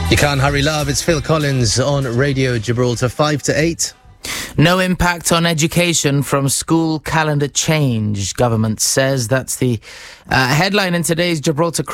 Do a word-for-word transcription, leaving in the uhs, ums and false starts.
You can't hurry love. It's Phil Collins on Radio Gibraltar, five to eight. No impact on education from school calendar change, government says. That's the uh, headline in today's Gibraltar